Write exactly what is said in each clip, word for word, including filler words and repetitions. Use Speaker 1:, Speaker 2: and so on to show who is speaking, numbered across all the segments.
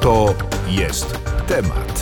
Speaker 1: To jest temat.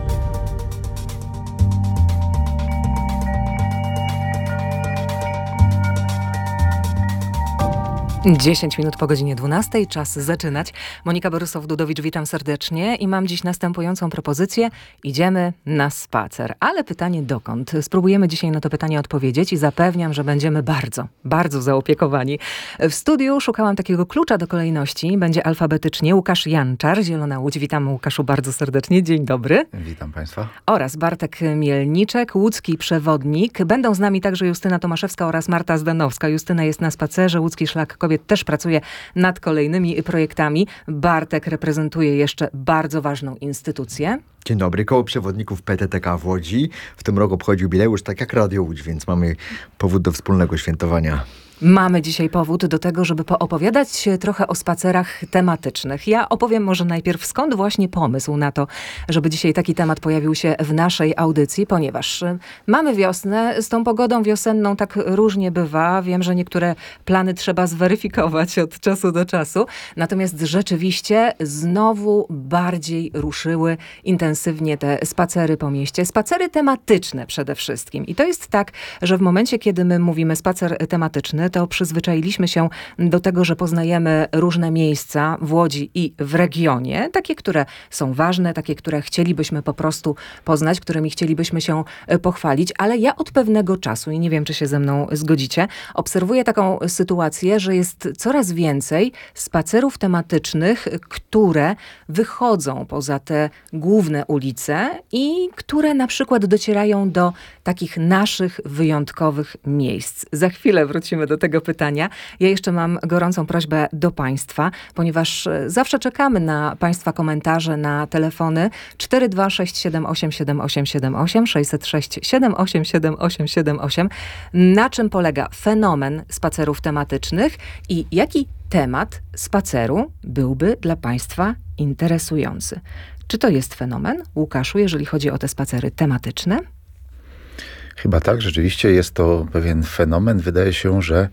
Speaker 2: dziesięć minut po godzinie dwunastej, czas zaczynać. Monika Borysow-Dudowicz, witam serdecznie i mam dziś następującą propozycję. Idziemy na spacer. Ale pytanie dokąd? Spróbujemy dzisiaj na to pytanie odpowiedzieć i zapewniam, że będziemy bardzo, bardzo zaopiekowani. W studiu szukałam takiego klucza do kolejności. Będzie alfabetycznie Łukasz Janczar, Zielona Łódź. Witam, Łukaszu, bardzo serdecznie. Dzień dobry.
Speaker 3: Witam Państwa.
Speaker 2: Oraz Bartek Mielniczek, łódzki przewodnik. Będą z nami także Justyna Tomaszewska oraz Marta Zdanowska. Justyna jest na spacerze, Łódzki Szlak Kobiet też pracuje nad kolejnymi projektami. Bartek reprezentuje jeszcze bardzo ważną instytucję.
Speaker 4: Dzień dobry, Koło Przewodników P T T K w Łodzi. W tym roku obchodzi jubileusz, tak jak Radio Łódź, więc mamy powód do wspólnego świętowania.
Speaker 2: Mamy dzisiaj powód do tego, żeby poopowiadać trochę o spacerach tematycznych. Ja opowiem może najpierw, skąd właśnie pomysł na to, żeby dzisiaj taki temat pojawił się w naszej audycji, ponieważ mamy wiosnę, z tą pogodą wiosenną tak różnie bywa. Wiem, że niektóre plany trzeba zweryfikować od czasu do czasu. Natomiast rzeczywiście znowu bardziej ruszyły intensywnie te spacery po mieście. Spacery tematyczne przede wszystkim. I to jest tak, że w momencie, kiedy my mówimy spacer tematyczny, to przyzwyczailiśmy się do tego, że poznajemy różne miejsca w Łodzi i w regionie. Takie, które są ważne, takie, które chcielibyśmy po prostu poznać, którymi chcielibyśmy się pochwalić. Ale ja od pewnego czasu, i nie wiem, czy się ze mną zgodzicie, obserwuję taką sytuację, że jest coraz więcej spacerów tematycznych, które wychodzą poza te główne ulice i które na przykład docierają do takich naszych wyjątkowych miejsc. Za chwilę wrócimy do tego pytania. Ja jeszcze mam gorącą prośbę do Państwa, ponieważ zawsze czekamy na Państwa komentarze, na telefony cztery dwa sześć siedem osiem siedem osiem siedem osiem, sześć zero sześć siedem osiem siedem osiem siedem osiem. Na czym polega fenomen spacerów tematycznych i jaki temat spaceru byłby dla Państwa interesujący? Czy to jest fenomen, Łukaszu, jeżeli chodzi o te spacery tematyczne?
Speaker 3: Chyba tak, rzeczywiście jest to pewien fenomen. Wydaje się, że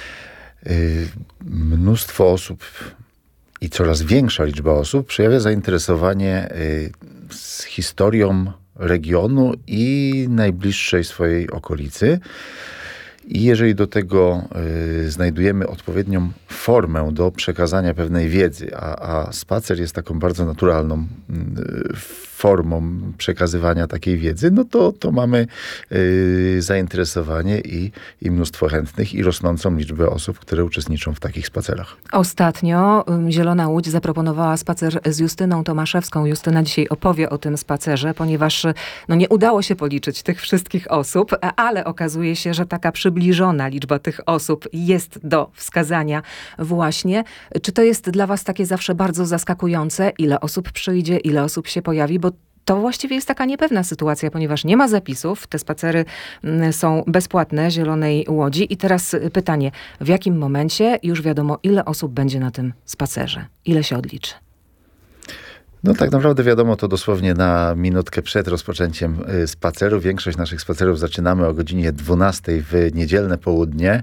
Speaker 3: y, mnóstwo osób i coraz większa liczba osób przejawia zainteresowanie y, z historią regionu i najbliższej swojej okolicy. I jeżeli do tego y, znajdujemy odpowiednią formę do przekazania pewnej wiedzy, a, a spacer jest taką bardzo naturalną y, formą przekazywania takiej wiedzy, no to, to mamy y, zainteresowanie i, i mnóstwo chętnych i rosnącą liczbę osób, które uczestniczą w takich spacerach.
Speaker 2: Ostatnio y, Zielona Łódź zaproponowała spacer z Justyną Tomaszewską. Justyna dzisiaj opowie o tym spacerze, ponieważ no, nie udało się policzyć tych wszystkich osób, ale okazuje się, że taka przybliżona liczba tych osób jest do wskazania właśnie. Czy to jest dla was takie zawsze bardzo zaskakujące? Ile osób przyjdzie, ile osób się pojawi? Bo to właściwie jest taka niepewna sytuacja, ponieważ nie ma zapisów. Te spacery są bezpłatne Zielonej Łodzi. I teraz pytanie, w jakim momencie już wiadomo, ile osób będzie na tym spacerze? Ile się odliczy?
Speaker 3: No tak naprawdę wiadomo to dosłownie na minutkę przed rozpoczęciem spaceru. Większość naszych spacerów zaczynamy o godzinie dwunastej w niedzielne południe.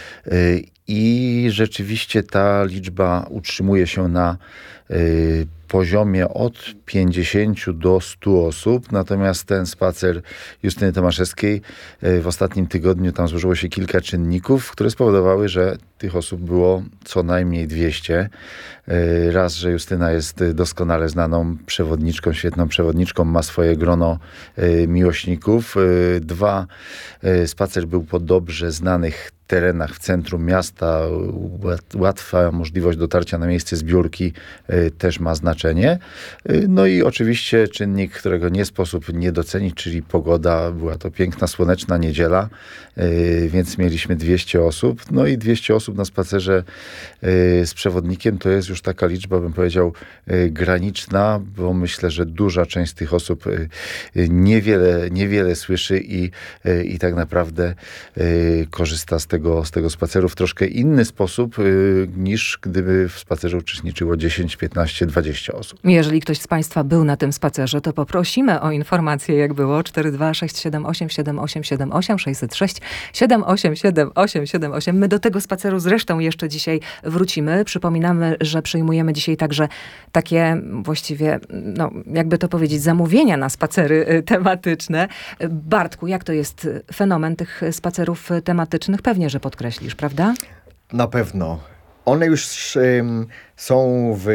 Speaker 3: I rzeczywiście ta liczba utrzymuje się na y, poziomie od pięćdziesięciu do stu osób. Natomiast ten spacer Justyny Tomaszewskiej y, w ostatnim tygodniu tam złożyło się kilka czynników, które spowodowały, że tych osób było co najmniej dwieście. Y, raz, że Justyna jest doskonale znaną przewodniczką, świetną przewodniczką, ma swoje grono y, miłośników. Y, dwa, y, spacer był po dobrze znanych terenach w centrum miasta. Łatwa możliwość dotarcia na miejsce zbiórki y, też ma znaczenie. Y, no i oczywiście czynnik, którego nie sposób nie docenić, czyli pogoda. Była to piękna, słoneczna niedziela, y, więc mieliśmy dwieście osób. No i dwieście osób na spacerze y, z przewodnikiem to jest już taka liczba, bym powiedział, y, graniczna, bo myślę, że duża część z tych osób y, y, niewiele, niewiele słyszy i, y, i tak naprawdę y, korzysta z tego, tego, z tego spaceru w troszkę inny sposób, y, niż gdyby w spacerze uczestniczyło dziesięć, piętnaście, dwadzieścia osób.
Speaker 2: Jeżeli ktoś z Państwa był na tym spacerze, to poprosimy o informację, jak było. cztery dwa sześć siedem osiem siedem osiem siedem osiem sześć zero sześć siedem osiem siedem osiem siedem osiem. My do tego spaceru zresztą jeszcze dzisiaj wrócimy. Przypominamy, że przyjmujemy dzisiaj także takie właściwie, no jakby to powiedzieć, zamówienia na spacery y, tematyczne. Bartku, jak to jest fenomen tych spacerów tematycznych? Pewnie, że podkreślisz, prawda?
Speaker 4: Na pewno. One już ym, są w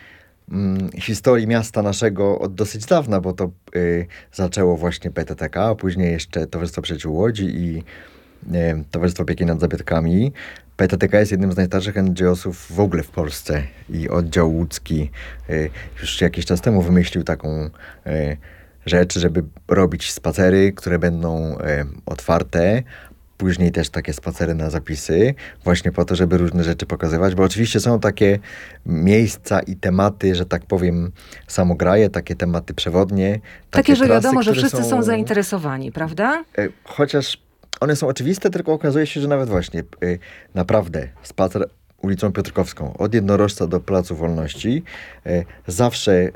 Speaker 4: ym, historii miasta naszego od dosyć dawna, bo to y, zaczęło właśnie P T T K, a później jeszcze Towarzystwo Przyjaciół Łodzi i y, Towarzystwo Opieki nad Zabytkami. P T T K jest jednym z najstarszych N G O sów w ogóle w Polsce i oddział łódzki y, już jakiś czas temu wymyślił taką y, rzecz, żeby robić spacery, które będą y, otwarte. Później też takie spacery na zapisy, właśnie po to, żeby różne rzeczy pokazywać, bo oczywiście są takie miejsca i tematy, że tak powiem, samograje, takie tematy przewodnie. Takie,
Speaker 2: Takie, że
Speaker 4: trasy,
Speaker 2: wiadomo, że
Speaker 4: które
Speaker 2: wszyscy są... są zainteresowani, prawda?
Speaker 4: e, Chociaż one są oczywiste, tylko okazuje się, że nawet właśnie e, naprawdę spacer ulicą Piotrkowską, od Jednorożca do Placu Wolności, e, zawsze... E,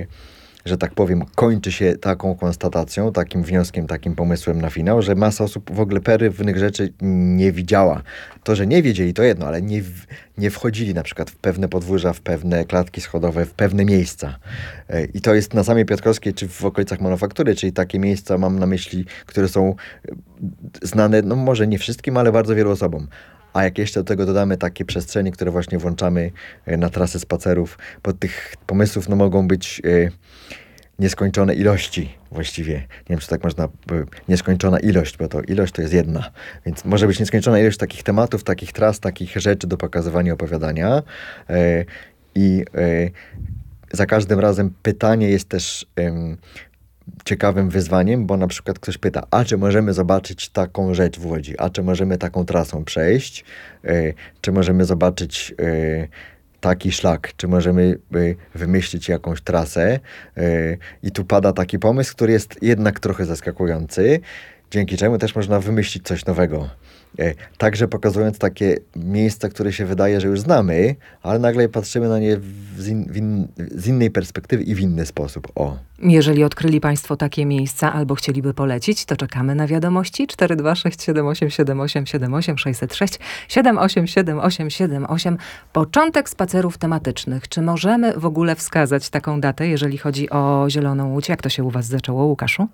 Speaker 4: że tak powiem, kończy się taką konstatacją, takim wnioskiem, takim pomysłem na finał, że masa osób w ogóle pewnych rzeczy nie widziała. To, że nie wiedzieli, to jedno, ale nie, w, nie wchodzili na przykład w pewne podwórza, w pewne klatki schodowe, w pewne miejsca. I to jest na samej Piotrkowskiej, czy w okolicach Manufaktury, czyli takie miejsca, mam na myśli, które są znane, no może nie wszystkim, ale bardzo wielu osobom. A jak jeszcze do tego dodamy takie przestrzenie, które właśnie włączamy na trasy spacerów, bo tych pomysłów no, mogą być e, nieskończone ilości właściwie. Nie wiem, czy tak można, nieskończona ilość, bo to ilość to jest jedna. Więc może być nieskończona ilość takich tematów, takich tras, takich rzeczy do pokazywania, opowiadania. E, I e, za każdym razem pytanie jest też... E, ciekawym wyzwaniem, bo na przykład ktoś pyta, a czy możemy zobaczyć taką rzecz w Łodzi, a czy możemy taką trasą przejść, yy, czy możemy zobaczyć yy, taki szlak, czy możemy yy, wymyślić jakąś trasę. Yy, I tu pada taki pomysł, który jest jednak trochę zaskakujący, dzięki czemu też można wymyślić coś nowego. Yy, także pokazując takie miejsca, które się wydaje, że już znamy, ale nagle patrzymy na nie z, in, w in, z innej perspektywy i w inny sposób. O.
Speaker 2: Jeżeli odkryli Państwo takie miejsca albo chcieliby polecić, to czekamy na wiadomości cztery dwa sześć siedem osiem siedem osiem siedem osiem sześć zero sześć siedem osiem siedem osiem siedem osiem. Początek spacerów tematycznych. Czy możemy w ogóle wskazać taką datę, jeżeli chodzi o Zieloną Łódź? Jak to się u was zaczęło, Łukaszu?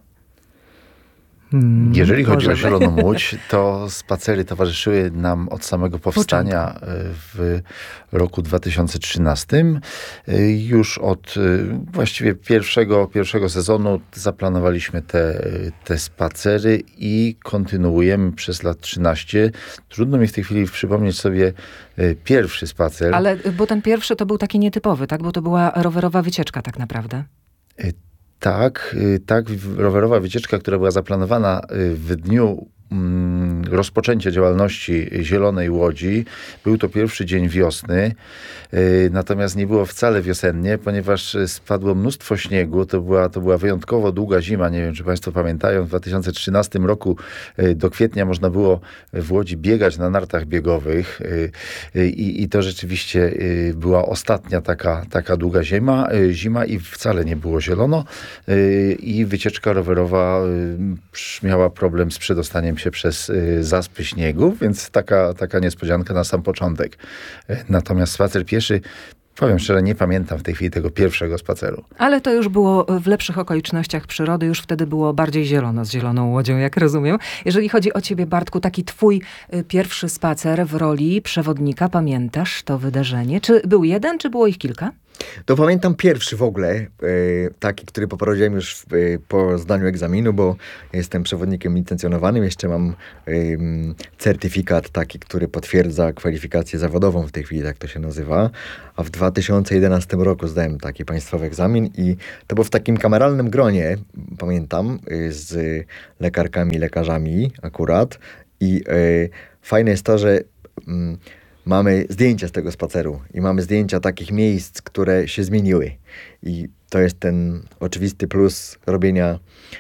Speaker 2: Hmm,
Speaker 3: Jeżeli chodzi
Speaker 2: możemy.
Speaker 3: o Zieloną Łódź, to spacery towarzyszyły nam od samego powstania w roku dwa tysiące trzynastym. Już od właściwie pierwszego, pierwszego sezonu zaplanowaliśmy te, te spacery i kontynuujemy przez lat trzynaście. Trudno mi w tej chwili przypomnieć sobie pierwszy spacer.
Speaker 2: Ale, bo ten pierwszy to był taki nietypowy, tak? Bo to była rowerowa wycieczka tak naprawdę.
Speaker 3: Tak, tak, rowerowa wycieczka, która była zaplanowana w dniu mm, rozpoczęcia działalności Zielonej Łodzi. Był to pierwszy dzień wiosny, yy, natomiast nie było wcale wiosennie, ponieważ spadło mnóstwo śniegu. To była, to była wyjątkowo długa zima. Nie wiem, czy Państwo pamiętają, w dwa tysiące trzynastym roku yy, do kwietnia można było w Łodzi biegać na nartach biegowych yy, yy, i to rzeczywiście yy, była ostatnia taka, taka długa zima, yy, zima i wcale nie było zielono. Yy, I wycieczka rowerowa yy, miała problem z przedostaniem się przez y, zaspy śniegu, więc taka, taka niespodzianka na sam początek. Y, natomiast spacer pieszy, powiem szczerze, nie pamiętam w tej chwili tego pierwszego spaceru.
Speaker 2: Ale to już było w lepszych okolicznościach przyrody, już wtedy było bardziej zielono z Zieloną Łodzią, jak rozumiem. Jeżeli chodzi o ciebie, Bartku, taki twój y, pierwszy spacer w roli przewodnika, pamiętasz to wydarzenie? Czy był jeden, czy było ich kilka?
Speaker 4: To pamiętam pierwszy w ogóle, e, taki, który poprowadziłem już w, e, po zdaniu egzaminu, bo jestem przewodnikiem licencjonowanym, jeszcze mam e, certyfikat taki, który potwierdza kwalifikację zawodową w tej chwili, tak to się nazywa, a w dwa tysiące jedenastym roku zdałem taki państwowy egzamin i to było w takim kameralnym gronie, pamiętam, e, z lekarkami, lekarzami akurat i e, fajne jest to, że mm, mamy zdjęcia z tego spaceru i mamy zdjęcia takich miejsc, które się zmieniły. I to jest ten oczywisty plus robienia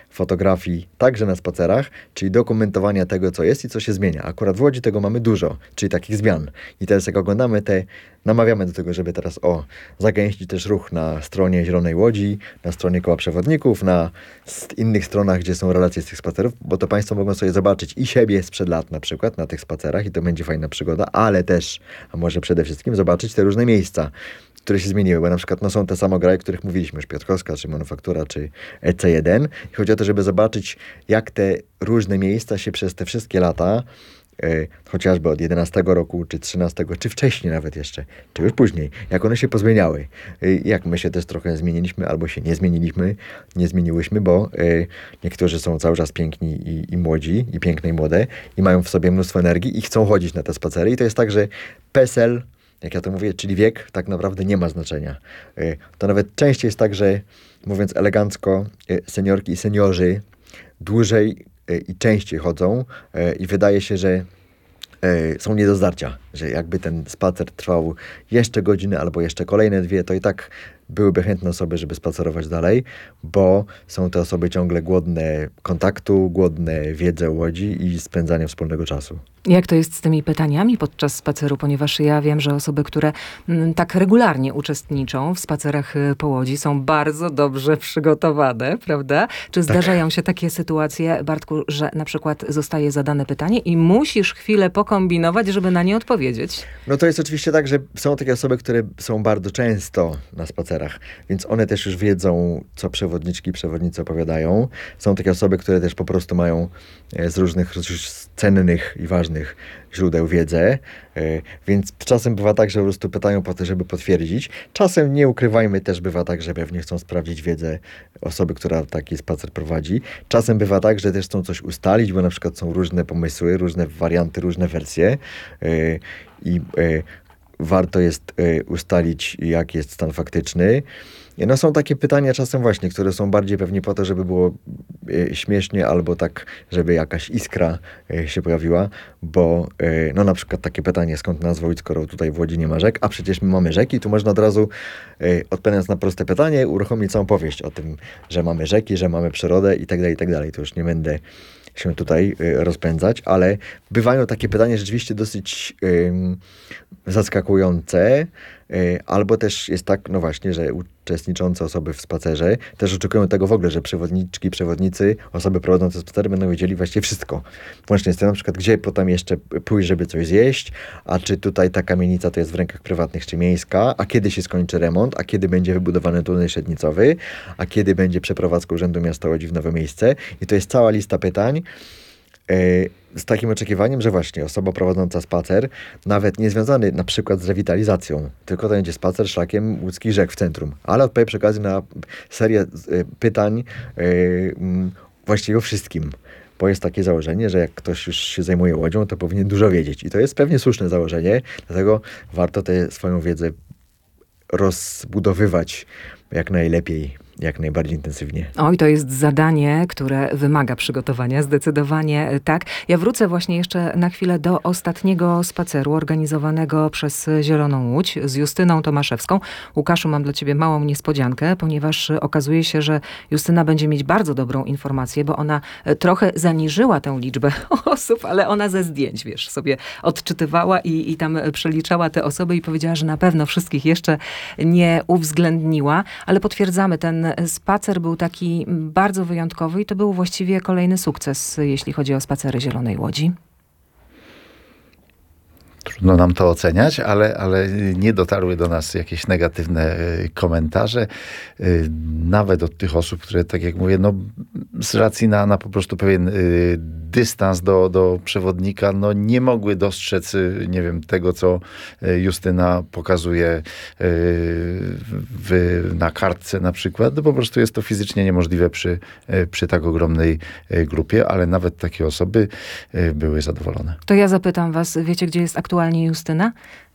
Speaker 4: fotografii także na spacerach, czyli dokumentowania tego, co jest i co się zmienia. Akurat w Łodzi tego mamy dużo, czyli takich zmian. I teraz jak oglądamy te, namawiamy do tego, żeby teraz o, zagęścić też ruch na stronie Zielonej Łodzi, na stronie Koła Przewodników, na innych stronach, gdzie są relacje z tych spacerów, bo to Państwo mogą sobie zobaczyć i siebie sprzed lat na przykład na tych spacerach i to będzie fajna przygoda, ale też, a może przede wszystkim zobaczyć te różne miejsca, które się zmieniły, bo na przykład no, są te samograje, o których mówiliśmy, już Piotrkowska, czy Manufaktura, czy E C jeden. I chodzi o to, żeby zobaczyć, jak te różne miejsca się przez te wszystkie lata, e, chociażby od jedenastego roku, czy trzynastego, czy wcześniej nawet jeszcze, czy już później, jak one się pozmieniały. E, jak my się też trochę zmieniliśmy, albo się nie zmieniliśmy, nie zmieniłyśmy, bo e, niektórzy są cały czas piękni i, i młodzi, i piękne i młode, i mają w sobie mnóstwo energii i chcą chodzić na te spacery. I to jest tak, że PESEL, jak ja to mówię, czyli wiek, tak naprawdę nie ma znaczenia. To nawet częściej jest tak, że mówiąc elegancko, seniorki i seniorzy dłużej i częściej chodzą i wydaje się, że są nie do zdarcia, że jakby ten spacer trwał jeszcze godzinę albo jeszcze kolejne dwie, to i tak byłyby chętne osoby, żeby spacerować dalej, bo są te osoby ciągle głodne kontaktu, głodne wiedzy o Łodzi i spędzania wspólnego czasu.
Speaker 2: Jak to jest z tymi pytaniami podczas spaceru? Ponieważ ja wiem, że osoby, które m, tak regularnie uczestniczą w spacerach y, po Łodzi są bardzo dobrze przygotowane, prawda? Czy zdarzają się takie sytuacje, Bartku, że na przykład zostaje zadane pytanie i musisz chwilę pokombinować, żeby na nie odpowiedzieć?
Speaker 4: No to jest oczywiście tak, że są takie osoby, które są bardzo często na spacerach, więc one też już wiedzą, co przewodniczki i przewodnicy opowiadają. Są takie osoby, które też po prostu mają z różnych już cennych i ważnych źródeł wiedzę, więc czasem bywa tak, że po prostu pytają po to, żeby potwierdzić. Czasem, nie ukrywajmy, też bywa tak, że pewnie chcą sprawdzić wiedzę osoby, która taki spacer prowadzi. Czasem bywa tak, że też chcą coś ustalić, bo na przykład są różne pomysły, różne warianty, różne wersje i warto jest ustalić, jaki jest stan faktyczny. No są takie pytania czasem właśnie, które są bardziej pewnie po to, żeby było e, śmiesznie, albo tak, żeby jakaś iskra e, się pojawiła, bo e, no na przykład takie pytanie, skąd nazwa Łódź, skoro tutaj w Łodzi nie ma rzek, a przecież my mamy rzeki, tu można od razu e, odpowiadając na proste pytanie, uruchomić całą powieść o tym, że mamy rzeki, że mamy przyrodę i tak dalej, i tak dalej. To już nie będę się tutaj y, rozpędzać, ale bywają takie pytania rzeczywiście dosyć y, zaskakujące, y, albo też jest tak, no właśnie, że uczestniczące osoby w spacerze też oczekują tego w ogóle, że przewodniczki, przewodnicy, osoby prowadzące spacery będą wiedzieli właściwie wszystko. Włącznie z tym na przykład, gdzie potem jeszcze pójść, żeby coś zjeść, a czy tutaj ta kamienica to jest w rękach prywatnych, czy miejska, a kiedy się skończy remont, a kiedy będzie wybudowany tunel średnicowy, a kiedy będzie przeprowadzka Urzędu Miasta Łodzi w nowe miejsce. I to jest cała lista pytań, z takim oczekiwaniem, że właśnie osoba prowadząca spacer, nawet nie związany na przykład z rewitalizacją, tylko to będzie spacer szlakiem łódzkich rzek w centrum, ale odpowie przy okazji na serię pytań właściwie o wszystkim. Bo jest takie założenie, że jak ktoś już się zajmuje Łodzią, to powinien dużo wiedzieć. I to jest pewnie słuszne założenie, dlatego warto tę swoją wiedzę rozbudowywać jak najlepiej, jak najbardziej intensywnie.
Speaker 2: Oj, to jest zadanie, które wymaga przygotowania, zdecydowanie tak. Ja wrócę właśnie jeszcze na chwilę do ostatniego spaceru organizowanego przez Zieloną Łódź z Justyną Tomaszewską. Łukaszu, mam dla ciebie małą niespodziankę, ponieważ okazuje się, że Justyna będzie mieć bardzo dobrą informację, bo ona trochę zaniżyła tę liczbę osób, ale ona ze zdjęć, wiesz, sobie odczytywała i, i tam przeliczała te osoby i powiedziała, że na pewno wszystkich jeszcze nie uwzględniła, ale potwierdzamy, ten spacer był taki bardzo wyjątkowy i to był właściwie kolejny sukces, jeśli chodzi o spacery Zielonej Łodzi.
Speaker 3: Trudno nam to oceniać, ale, ale nie dotarły do nas jakieś negatywne komentarze. Nawet od tych osób, które, tak jak mówię, no, z racji na, na po prostu pewien dystans do, do przewodnika, no, nie mogły dostrzec, nie wiem, tego, co Justyna pokazuje w, na kartce na przykład. No, po prostu jest to fizycznie niemożliwe przy, przy tak ogromnej grupie, ale nawet takie osoby były zadowolone.
Speaker 2: To ja zapytam was, wiecie, gdzie jest aktualnie Justyna?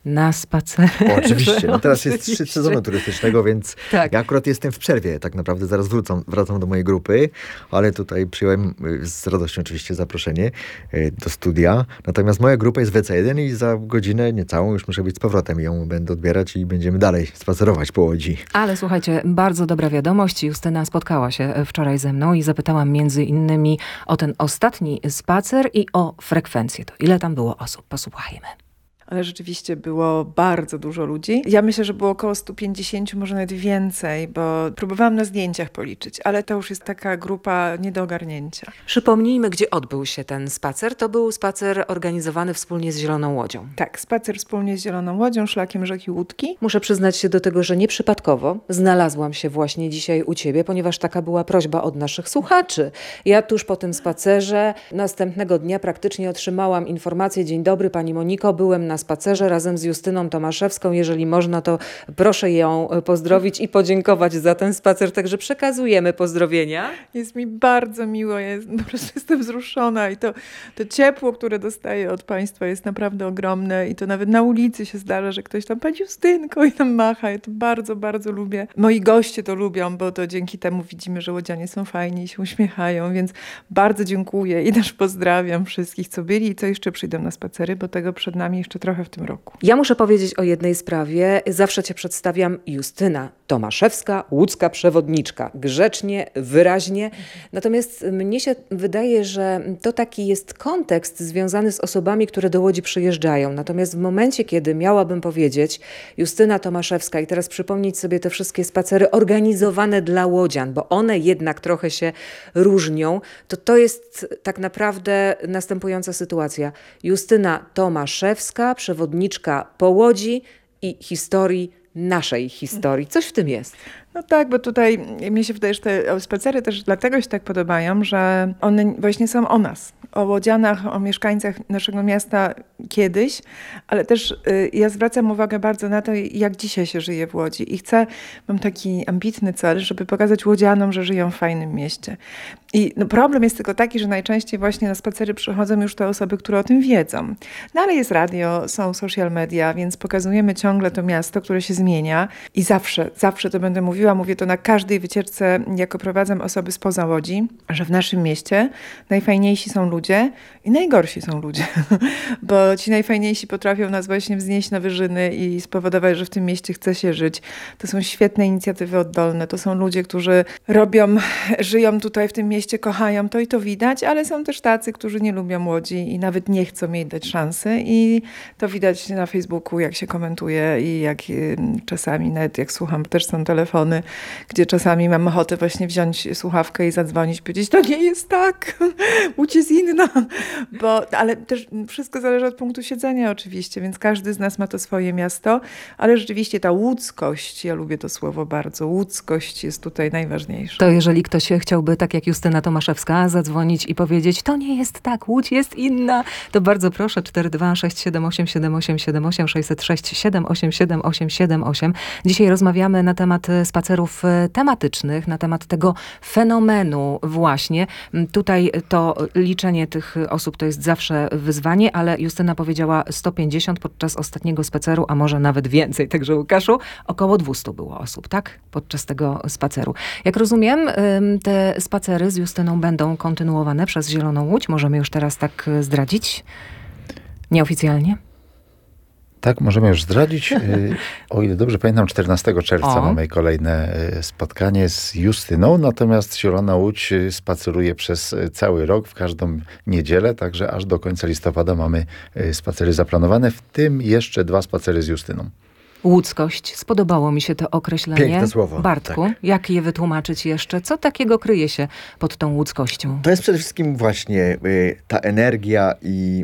Speaker 2: na spacer.
Speaker 4: Oczywiście. No teraz jest szczyt sezonu turystycznego, więc
Speaker 2: tak.
Speaker 4: ja akurat jestem w przerwie. Tak naprawdę zaraz wrócą, wracam do mojej grupy, ale tutaj przyjąłem z radością oczywiście zaproszenie do studia. Natomiast moja grupa jest w E C jeden i za godzinę niecałą już muszę być z powrotem. Ją będę odbierać i będziemy dalej spacerować po Łodzi.
Speaker 2: Ale słuchajcie, bardzo dobra wiadomość. Justyna spotkała się wczoraj ze mną i zapytałam między innymi o ten ostatni spacer i o frekwencję. To ile tam było osób? Posłuchajmy.
Speaker 5: Ale rzeczywiście było bardzo dużo ludzi. Ja myślę, że było około sto pięćdziesiąt, może nawet więcej, bo próbowałam na zdjęciach policzyć, ale to już jest taka grupa nie do ogarnięcia.
Speaker 2: Przypomnijmy, gdzie odbył się ten spacer. To był spacer organizowany wspólnie z Zieloną Łodzią.
Speaker 5: Tak, spacer wspólnie z Zieloną Łodzią, szlakiem rzeki Łódki.
Speaker 2: Muszę przyznać się do tego, że nieprzypadkowo znalazłam się właśnie dzisiaj u ciebie, ponieważ taka była prośba od naszych słuchaczy. Ja tuż po tym spacerze następnego dnia praktycznie otrzymałam informację: dzień dobry pani Moniko, byłem na spacerze razem z Justyną Tomaszewską. Jeżeli można, to proszę ją pozdrowić i podziękować za ten spacer. Także przekazujemy pozdrowienia.
Speaker 5: Jest mi bardzo miło, ja jest, po prostu jestem wzruszona i to, to ciepło, które dostaję od państwa, jest naprawdę ogromne i to nawet na ulicy się zdarza, że ktoś tam pani Justynko i tam macha. Ja to bardzo, bardzo lubię. Moi goście to lubią, bo to dzięki temu widzimy, że łodzianie są fajni i się uśmiechają, więc bardzo dziękuję i też pozdrawiam wszystkich, co byli i co jeszcze przyjdą na spacery, bo tego przed nami jeszcze trochę w tym roku.
Speaker 2: Ja muszę powiedzieć o jednej sprawie. Zawsze cię przedstawiam: Justyna Tomaszewska, łódzka przewodniczka. Grzecznie, wyraźnie. Natomiast mnie się wydaje, że to taki jest kontekst związany z osobami, które do Łodzi przyjeżdżają. Natomiast w momencie, kiedy miałabym powiedzieć Justyna Tomaszewska i teraz przypomnieć sobie te wszystkie spacery organizowane dla łodzian, bo one jednak trochę się różnią, to to jest tak naprawdę następująca sytuacja. Justyna Tomaszewska, przewodniczka po Łodzi i historii, naszej historii. Coś w tym jest.
Speaker 5: No tak, bo tutaj mi się wydaje, że te spacery też dlatego się tak podobają, że one właśnie są o nas, o łodzianach, o mieszkańcach naszego miasta kiedyś, ale też y, ja zwracam uwagę bardzo na to, jak dzisiaj się żyje w Łodzi i chcę, mam taki ambitny cel, żeby pokazać łodzianom, że żyją w fajnym mieście. I no, problem jest tylko taki, że najczęściej właśnie na spacery przychodzą już te osoby, które o tym wiedzą. No ale jest radio, są social media, więc pokazujemy ciągle to miasto, które się zmienia i zawsze, zawsze to będę mówiła, mówię to na każdej wycieczce, jak oprowadzam osoby spoza Łodzi, że w naszym mieście najfajniejsi są ludzie i najgorsi są ludzie, bo ci najfajniejsi potrafią nas właśnie wznieść na wyżyny i spowodować, że w tym mieście chce się żyć. To są świetne inicjatywy oddolne, to są ludzie, którzy robią, żyją tutaj w tym mieście, kochają to i to widać, ale są też tacy, którzy nie lubią Łodzi i nawet nie chcą jej dać szansy i to widać na Facebooku, jak się komentuje i jak czasami nawet jak słucham, też są telefony, gdzie czasami mam ochotę właśnie wziąć słuchawkę i zadzwonić, powiedzieć, to nie jest tak, Łódź jest inna, bo, ale też wszystko zależy od punktu siedzenia oczywiście, więc każdy z nas ma to swoje miasto, ale rzeczywiście ta łódzkość, ja lubię to słowo bardzo, łódzkość jest tutaj najważniejsza.
Speaker 2: To jeżeli ktoś chciałby, tak jak Justyna Tomaszewska, zadzwonić i powiedzieć, to nie jest tak, Łódź jest inna, to bardzo proszę, cztery dwa sześć siedem osiem siedem osiem siedem osiem sześć zero sześć siedem osiem siedem osiem siedem osiem. Dzisiaj rozmawiamy na temat spacerów tematycznych, na temat tego fenomenu właśnie. Tutaj to liczenie tych osób to jest zawsze wyzwanie, ale Justyna powiedziała sto pięćdziesiąt podczas ostatniego spaceru, a może nawet więcej. Także Łukaszu, około dwieście było osób, tak? Podczas tego spaceru. Jak rozumiem, te spacery z Justyną będą kontynuowane przez Zieloną Łódź. Możemy już teraz tak zdradzić? Nieoficjalnie?
Speaker 3: Tak, możemy już zdradzić. O ile dobrze pamiętam, czternastego czerwca
Speaker 2: o.
Speaker 3: mamy kolejne spotkanie z Justyną, natomiast Zielona Łódź spaceruje przez cały rok, w każdą niedzielę, także aż do końca listopada mamy spacery zaplanowane, w tym jeszcze dwa spacery z Justyną.
Speaker 2: Łódzkość. Spodobało mi się to określenie.
Speaker 4: Piękne słowo.
Speaker 2: Bartku,
Speaker 4: tak.
Speaker 2: Jak je wytłumaczyć jeszcze? Co takiego kryje się pod tą łódzkością?
Speaker 4: To jest przede wszystkim właśnie y, ta energia i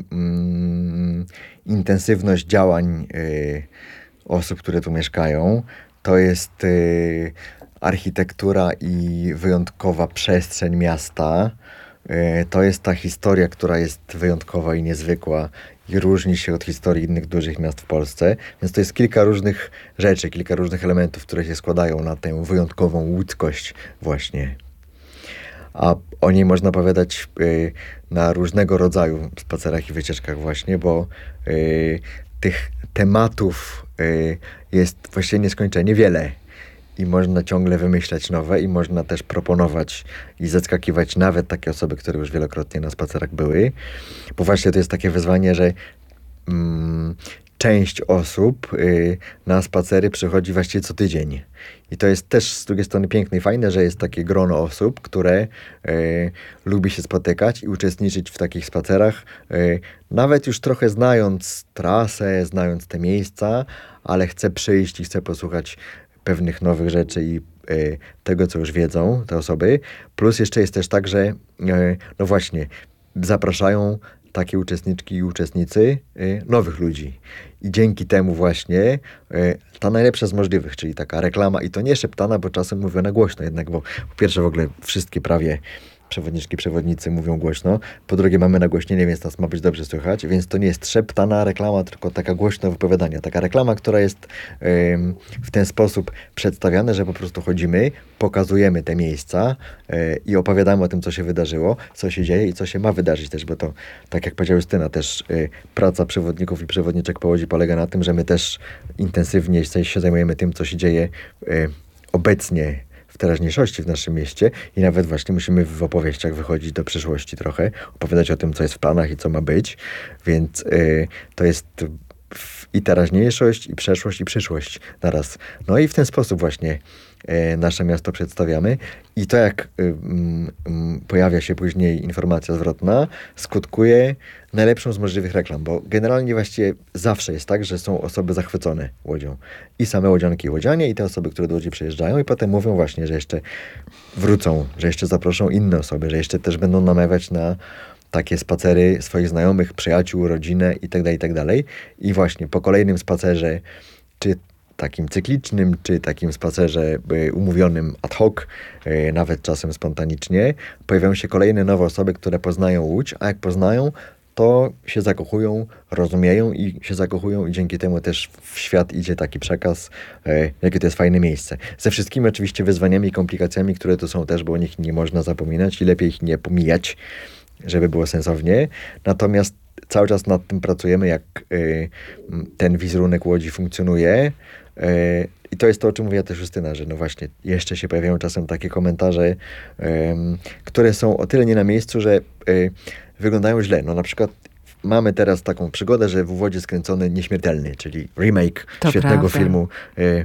Speaker 4: mm, intensywność działań y, osób, które tu mieszkają. To jest y, architektura i wyjątkowa przestrzeń miasta. Y, to jest ta historia, która jest wyjątkowa i niezwykła i różni się od historii innych dużych miast w Polsce. Więc to jest kilka różnych rzeczy, kilka różnych elementów, które się składają na tę wyjątkową łódzkość właśnie. A o niej można opowiadać y, na różnego rodzaju spacerach i wycieczkach właśnie, bo y, tych tematów y, jest właściwie nieskończenie wiele. I można ciągle wymyślać nowe i można też proponować i zaskakiwać nawet takie osoby, które już wielokrotnie na spacerach były. Bo właśnie to jest takie wyzwanie, że mm, część osób y, na spacery przychodzi właściwie co tydzień. I to jest też z drugiej strony piękne i fajne, że jest takie grono osób, które y, lubi się spotykać i uczestniczyć w takich spacerach, y, nawet już trochę znając trasę, znając te miejsca, ale chce przyjść i chce posłuchać pewnych nowych rzeczy i y, tego, co już wiedzą te osoby. Plus jeszcze jest też tak, że y, no właśnie, zapraszają takie uczestniczki i uczestnicy y, nowych ludzi. I dzięki temu właśnie y, ta najlepsza z możliwych, czyli taka reklama, i to nie szeptana, bo czasem mówiona głośno jednak, bo po pierwsze w ogóle wszystkie prawie przewodniczki, przewodnicy mówią głośno. Po drugie mamy nagłośnienie, więc nas ma być dobrze słychać. Więc to nie jest szeptana reklama, tylko taka głośna wypowiadania. Taka reklama, która jest ym, w ten sposób przedstawiana, że po prostu chodzimy, pokazujemy te miejsca yy, i opowiadamy o tym, co się wydarzyło, co się dzieje i co się ma wydarzyć też, bo to, tak jak powiedział Justyna, też yy, praca przewodników i przewodniczek po Łodzi polega na tym, że my też intensywnie się zajmujemy tym, co się dzieje yy, obecnie w teraźniejszości w naszym mieście i nawet właśnie musimy w opowieściach wychodzić do przyszłości trochę, opowiadać o tym, co jest w planach i co ma być, więc y, to jest i teraźniejszość, i przeszłość, i przyszłość naraz. No i w ten sposób właśnie y, nasze miasto przedstawiamy i to, jak y, y, y, pojawia się później informacja zwrotna, skutkuje najlepszą z możliwych reklam, bo generalnie właściwie zawsze jest tak, że są osoby zachwycone Łodzią. I same łodzianki i łodzianie, i te osoby, które do Łodzi przyjeżdżają i potem mówią właśnie, że jeszcze wrócą, że jeszcze zaproszą inne osoby, że jeszcze też będą namawiać na takie spacery swoich znajomych, przyjaciół, rodzinę itd., itd. I właśnie po kolejnym spacerze, czy takim cyklicznym, czy takim spacerze y, umówionym ad hoc, y, nawet czasem spontanicznie, pojawiają się kolejne nowe osoby, które poznają Łódź, a jak poznają, to się zakochują, rozumieją i się zakochują i dzięki temu też w świat idzie taki przekaz, e, jakie to jest fajne miejsce. Ze wszystkimi oczywiście wyzwaniami i komplikacjami, które tu są też, bo o nich nie można zapominać i lepiej ich nie pomijać, żeby było sensownie. Natomiast cały czas nad tym pracujemy, jak e, ten wizerunek Łodzi funkcjonuje. E, I to jest to, o czym mówiła też Justyna, że no właśnie jeszcze się pojawiają czasem takie komentarze, e, które są o tyle nie na miejscu, że e, wyglądają źle. No na przykład mamy teraz taką przygodę, że w Łodzi skręcony Nieśmiertelny, czyli remake
Speaker 2: To
Speaker 3: świetnego
Speaker 2: prawda.
Speaker 3: filmu y,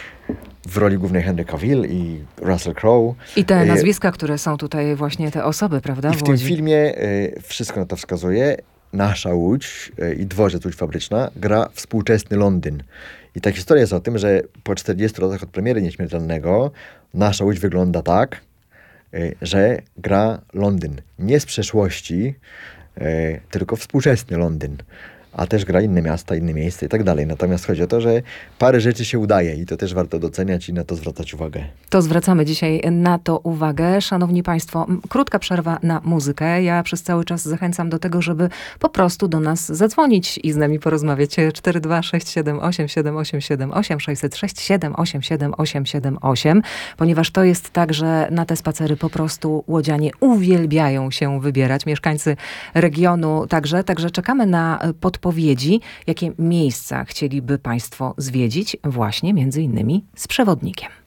Speaker 3: w roli głównej Henry Cavill i Russell Crowe.
Speaker 2: I te
Speaker 3: Y,
Speaker 2: nazwiska, które są tutaj właśnie te osoby, prawda?
Speaker 3: I w
Speaker 2: w
Speaker 3: tym
Speaker 2: Łodzi.
Speaker 3: filmie y, wszystko na to wskazuje. Nasza Łódź y, i dworzec Łódź Fabryczna gra współczesny Londyn. I ta historia jest o tym, że po czterdziestu latach od premiery Nieśmiertelnego nasza Łódź wygląda tak, y, że gra Londyn. Nie z przeszłości, y, tylko współczesny Londyn. A też gra inne miasta, inne miejsca i tak dalej. Natomiast chodzi o to, że parę rzeczy się udaje i to też warto doceniać i na to zwracać uwagę.
Speaker 2: To zwracamy dzisiaj na to uwagę. Szanowni Państwo, m, krótka przerwa na muzykę. Ja przez cały czas zachęcam do tego, żeby po prostu do nas zadzwonić i z nami porozmawiać. cztery dwa sześć siedem osiem siedem osiem siedem osiem sześćset sześć siedem osiem siedem osiem siedem osiem, ponieważ to jest tak, że na te spacery po prostu łodzianie uwielbiają się wybierać. Mieszkańcy regionu także. Także czekamy na podpowiedzi, jakie miejsca chcieliby Państwo zwiedzić właśnie między innymi z przewodnikiem.